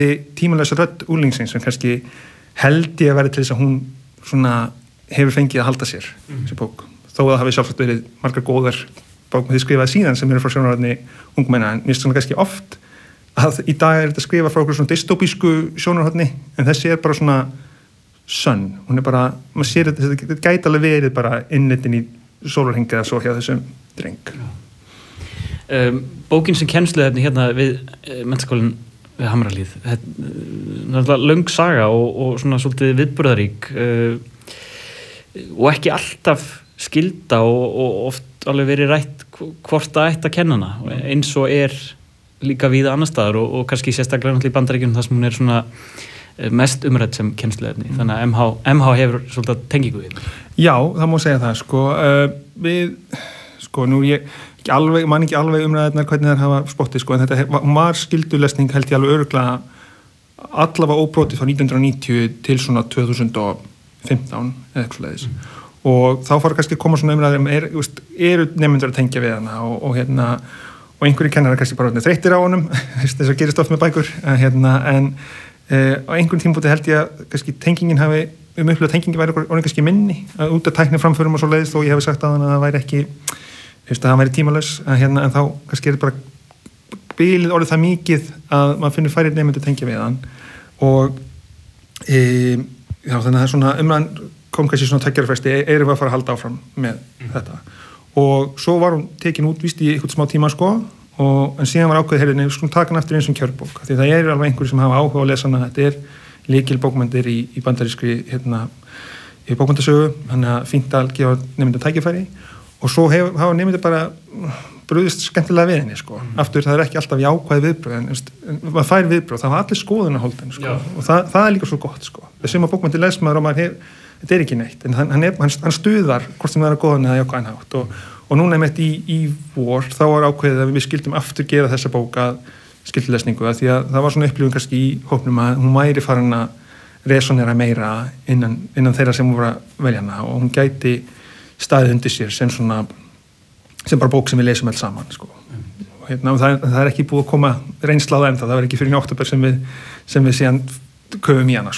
tímalausa rödd úrlingsins sem kannski held ég að vera til þess að hún svona hefur fengið að halda sér þessi bók, þó að það hafi sjálfsagt verið margar góðar bókum þið skrifaði síðan sem eru frá sjónarhorni ungmenna, en mér finnst svona kannski oft að í dag þetta skrifa frá okkur svona dystopísku sjónarhorni, en þessi bara svona sönn, hún bara, maður sér þetta gæti alveg verið bara innlitin í sólarhring eða svo hjá þessum dreng. Bókin sem kennsluefni hérna við Menntaskólann við Hamrahlíð, þetta er löng saga og svona svolítið viðburðarík og ekki alltaf skylda og oft alveg verið rætt hvort það ætti að kenna hana, eins og líka víða annar staðar og kannski sérstaklega náttúrulega í Bandaríkjunum þar sem hún svona mest umrædd sem kennsluefni, þannig að MH hefur svolítið tengingu við. Já, það má segja það, nú man ekki alveg umræðirnar hvernig þær hafa spottið, en þetta var skyldulesning held ég alveg örugglega allavega óbrotið frá 1990 til svona 2015 eða eitthvað leiðis. Og þá fara kannski að koma svona umræðir eru nemendur að tengja við hana og einhverjir kennarar kannski bara þreyttir á honum þess að gerist oft með bækur en á einhverjum tímpúti held ég að kannski tengingin hafi upplifað tengingin væri orðin kannski minni út af tækniframförum og svo leiðist og ég hef sagt að það væri ekki að það væri tímalaus en þá kannski bara bilið orðið það mikið að maður finnur færri nemendur tengja við hann og þannig að það er svona umræðan kom kannski svona tveggjarafresti erum við að fara að halda áfram með þetta og svo var hún tekin út víst í eitthvað smá tíma en síðan var ákveðið heyrðinni við skulum taka hann eftir eins og kjörbók því það alveg einhverjir sem hafa áhuga að lesa hana þetta lykilbókmenntir í bandarískri í bókmenntasögu þannig að fínt að gefa nemendum tækifæri og svo hafa nemendur bara brugðist skemmtilega við henni aftur það ekki alltaf jákvæð viðbröð en maður fær viðbröð, það var allir skoðun að holda og það líka svo gott þessum að bókmenntir les maður og maður þetta ekki neitt, en hann stuðar hvort sem það góðan eða jákvæðan hátt og núna í vor þá var ákveðið að við skildum aftur gera þessa bók að skildulesningu því að það var svona upplifun kannski í hópnum að hún væri farin að resonera meira innan þeirra sem voru að velja hana og hún gæti staðið undir sér sem bara bók sem við lesum alls saman og það er ekki búið að koma reynsla á það ennþá, það var ekki fyrir í október sem við síðan köfum í hana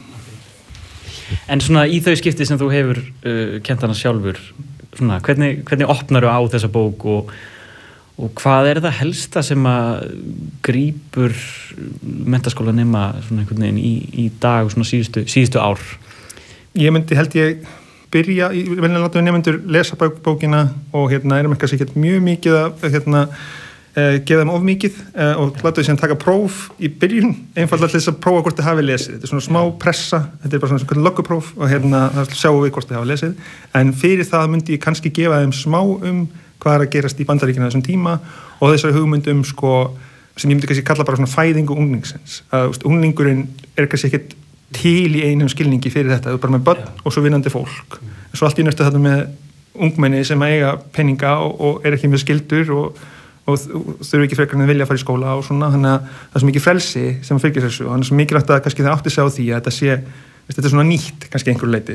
En svona í þau skipti sem þú hefur kennt hana sjálfur svona, hvernig opnaru á þessa bók og hvað það helsta sem að grípur menntaskólanema svona einhvern veginn í dag og svona síðustu ár? Ég held ég byrja venjulega láta við nemendur lesa bókina og erum ekki að segja mjög mikið að gefa þeim of mikið og láta við síðan taka próf í byrjun einfallega til þess að prófa hvort þið hafi lesið þetta svona smá pressa, þetta bara svona loggupróf og það sjáum við hvort þið hafi lesið en fyrir það myndi ég kannski gefa þeim smá hvað að gerast í Bandaríkjunum þessum tíma og þessari hugmynd sem ég myndi kannski kalla bara svona fæðingu unglingsins að unglingurinn kannski ekkert til í einum skilningi fyrir þetta, bara með börn og svo vinnandi fólk en svo allt í næstu þetta með ungmenni sem eiga peninga og ekki með skyldur og þurfu ekki frekar en að vilja að fara í skóla og svona, þannig að það er svo mikið frelsi sem fylgir þessu og þannig að svo mikilvægt að kannski það átti sig á því að þetta er svona nýtt kannski einhverju leyti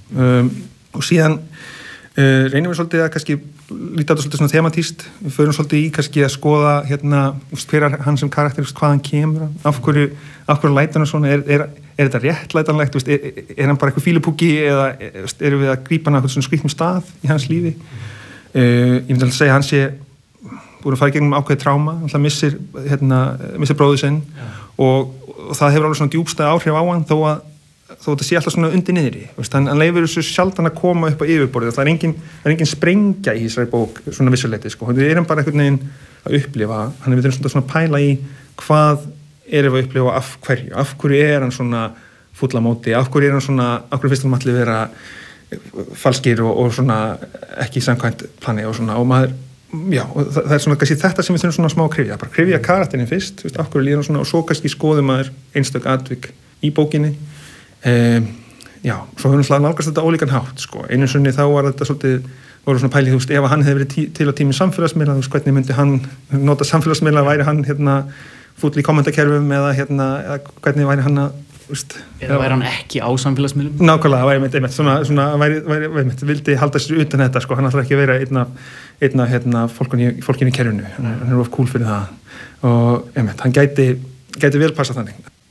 og síðan reynum við svolítið að kannski líta þetta svolítið svona thematíst við förum svolítið í kannski að skoða hver er hann sem karakter, hvað hann kemur af hverju lætan og svona er þetta réttlætanlegt, er hann bara eitthvað fílupúki eða erum við að grípa hann á svona skrýtnum stað í hans lífi ég myndi að segja hann sé búin að fara gegnum ákveðið tráma, alltaf missir bróður sinn og það hefur alveg svona djúpstæð áhrif á hann þó þetta sé alltaf svona undir niðri hann leifir þessu sjaldan að koma upp á yfirborðið það er engin sprengja í þessari bók svona vissuleiti, við erum bara einhvern veginn að upplifa, hann er við svona að pæla í hvað erum við að upplifa af hverju er hann svona fúll á móti, af hverju finnst hann allir vera falskir og svona ekki samkvæmt plani og svona og maður og það er svona kannski þetta sem við þurfum svona smá að krifja, bara krifja karakterinn fyrst, af hverju líður hann svona og svo kannski skoðum maður einstök atvik í bókinni svo höfum við nálgast þetta ólíkan hátt einu sinni þá var þetta svolítið voru svona pælið, ef hann hefði verið til á tími samfélagsmiðla, hvernig myndi hann nota samfélagsmiðla, væri hann fúll í kommentakerfum eða hvernig væri hann að eða væri hann ekki á samfélagsmiðlum? Nákvæmlega, væri vildi halda sér utan þetta, hann ætlar ekki að vera einn af fólkinu í kerfinu, hann er of cool fyrir það og hann gæti vel passa þannig.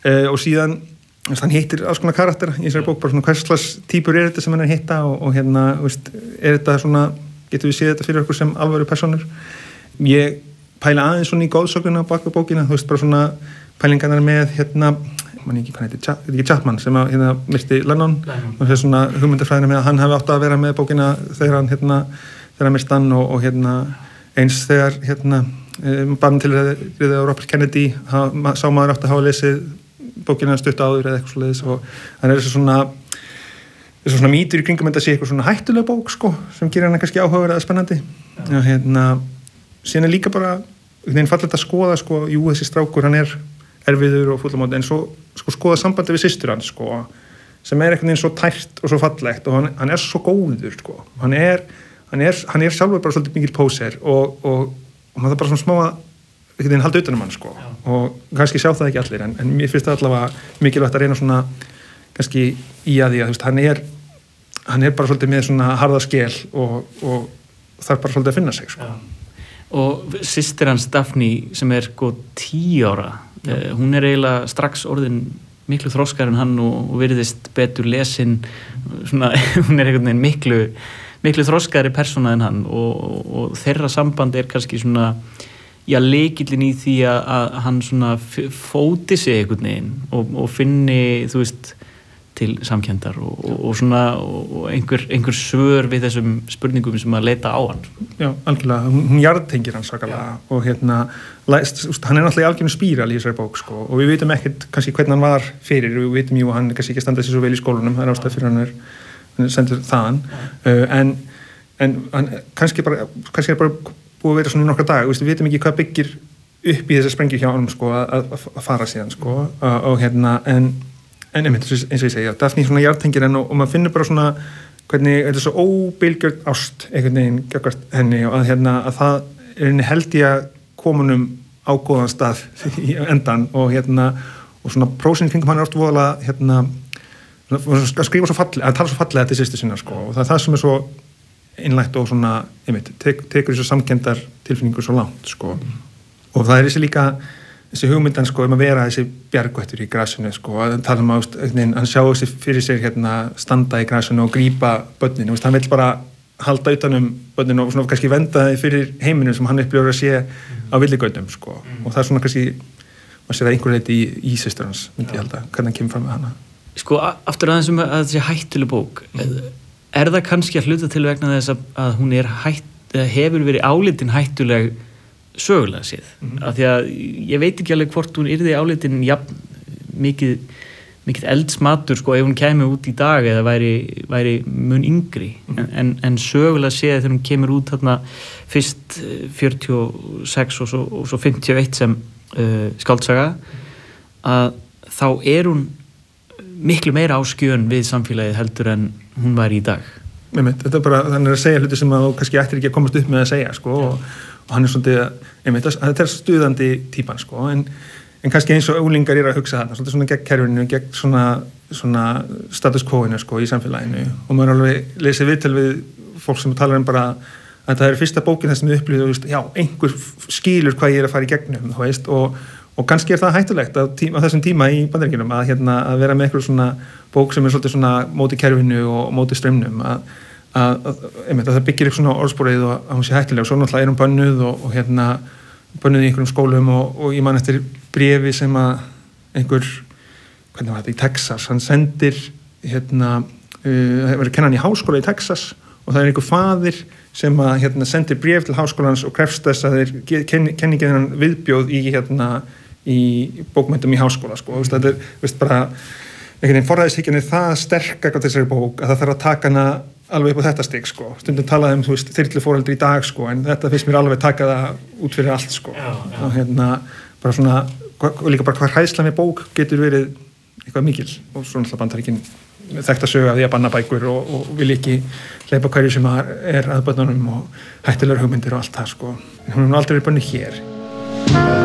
og síðan hann hittir alls konar karaktera í þessari bók, bara svona hvers slags típur þetta sem hann hitta og hérna, veist, þetta svona, getum við séð þetta fyrir okkur sem alvöru personur. Ég pæla aðeins svona í góðsögnuna bak við bókina, þú veist, bara svona pælingarnar með hérna, man ekki hvað heitir, ekki Chapman sem að hérna myrti Lennon og þess svona hugmyndafræðina með að hann hafi átt að vera með bókina þegar hann hérna, þegar hann myrti hann og hérna eins þegar hérna barn til Robert Kennedy, sá maður átt að hafa lesið bókina stutt áður eða eitthvað svoleiðis og þannig þessi svona mýtur í kringum þetta sé eitthvað svona hættuleg bók sko, sem gerir hana kannski áhugaverð eða spennandi og hérna, síðan líka bara þegar fallegt að skoða sko, jú þessi strákur hann erfiður og fullamóti en svo sko skoða sambandi við systur hans sko, sem einhvern veginn svo tært og svo fallegt og hann svo góður sko, hann sjálfur bara svolítið mikil póser og maður það bara svona smá að halda utanum hann sko og kannski sjá það ekki allir en mér finnst það allavega mikilvægt að reyna svona kannski í að því að þú veist, hann bara svolítið með svona harða skel og þarf bara svolítið að finna sig sko. Og systir hans Daphne sem sko 10 ára hún eiginlega strax orðin miklu þroskar en hann og virðist betur lesin svona, hún einhvern veginn miklu þroskari persóna en hann og þeirra samband kannski svona lykillinn í því að hann svona fóti sig einhvern veginn og finni, þú veist, til samkenndar og svona og einhver svör við þessum spurningum sem að leita á hann. Já, algjörlega, hún jarðtengir hann svakalega og hérna, hann náttúrulega í algjörnum spíral í þessari bók sko og við vitum ekkert kannski hvernig hann var fyrir, við vitum jú að hann kannski ekki standað sér svo vel í skólanum, það ástæð fyrir hann sendur þaðan en hann kannski bara búið að vera svona í nokkra dag, við vitum ekki hvað byggir upp í þessa sprengju hjá honum sko, að fara síðan sko, og hérna, en einmitt, eins og ég segja, Daphne svona jarðtengir henn og maður finnur bara svona hvernig þetta svo óbilgjörn ást einhvern veginn gagnvart henni og að hérna, að það held ég að komunum á góðan stað í endan og hérna, og svona prósin kringum hann oft voðalega hérna, að skrifa svo fallega, að tala svo fallega til systur sinna sko, og það sem svo innlægt og svona, einmitt, tekur þessu samkenndar tilfinningu svo langt, sko. Og það þessi hugmyndan, sko, að vera þessi bjargvættur í grasinu, sko, að tala hann sjá þessi fyrir sér, hérna, standa í grasinu og grípa börninu, hann vill bara halda utanum börninu og svona kannski venda þið fyrir heiminum sem hann upplifur að sé á villigautum, sko. Og það svona kannski, maður sér það einhver leiti í systur hans, myndi ég halda, hvernig hann kemur fram með hana. Sko, aftur aðeins að þessi hættuleg bók, það kannski að hluta til vegna þess að hún hefur verið álitin hættuleg sögulega séð af því að ég veit ekki alveg hvort hún yrði álitin mikið eldsmatur sko ef hún kemur út í dag eða væri mun yngri en sögulega séð þegar hún kemur út þarna fyrst 46 og svo 51 sem skáldsaga að þá hún miklu meira á skjön við samfélagið heldur en hún var í dag. Þetta bara, þannig að segja hluti sem að þú kannski ættir ekki að komast upp með að segja, sko, og hann svolítið, þetta stuðandi típan, sko, en kannski eins og úlingar að hugsa þarna, svolítið svona gegn kerfinu, gegn svona status quo-inu, sko, í samfélaginu, og maður alveg lesið viðtal við fólk sem talar bara að það fyrsta bókin þess að við upplýðum, já, einhver skilur hvað ég að fara í gegnum, þú veist, og kannski það hættulegt á þessum tíma í Bandaríkjunum að vera með eitthvað svona bók sem svolítið svona móti kerfinu og móti straumnum að það byggir upp svona orðsporið og að hún sé hættuleg og svo náttúrulega hún bönnuð og hérna bönnuð í einhverjum skólum og ég man eftir bréfi sem að einhver, hvernig var þetta, í Texas hann sendir hérna það var að kenna hann í háskóla í Texas og það einhver faðir sem að hérna sendir bréf til háskólans og krefst þess að þeir kenni ekki þennan viðbjóð í bókmenntum í háskóla sko. Þetta bara einhvern veginn forræðishyggjan það sterk á þessari bók að það þarf að taka hana alveg upp á þetta stig sko. Stundum talaði þyrluforeldri í dag sko, en þetta finnst mér alveg taka það út fyrir allt sko. Og hérna bara svona líka bara hvað hræðsla með bók getur verið eitthvað mikil og svo náttúrulega Bandaríkin þekkt að söga því að banna bækur og vil ekki hleypa hverju sem að börnunum og hættulegar hugmyndir og allt það sko. Hún aldrei verið bönnuð hér.